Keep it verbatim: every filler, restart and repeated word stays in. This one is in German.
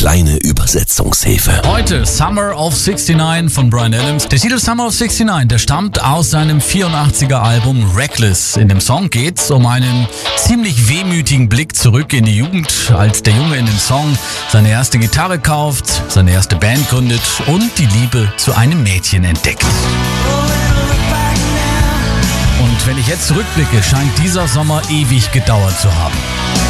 kleine Übersetzungshilfe. Heute Summer of sixty-nine von Bryan Adams. Der Titel Summer of sixty-nine, der stammt aus seinem vierundachtziger Album Reckless. In dem Song geht's um einen ziemlich wehmütigen Blick zurück in die Jugend, als der Junge in dem Song seine erste Gitarre kauft, seine erste Band gründet und die Liebe zu einem Mädchen entdeckt. Und wenn ich jetzt zurückblicke, scheint dieser Sommer ewig gedauert zu haben.